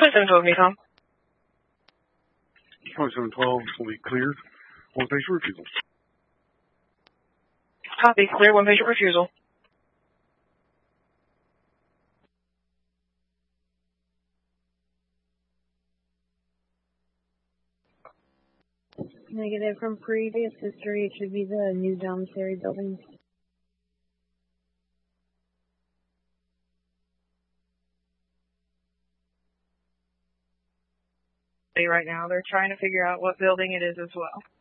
2712, Tom. 2712 will be cleared. One patient refusal. Copy. Clear. One patient refusal. Negative. From previous history, it should be the new dormitory building. Right now, they're trying to figure out what building it is as well.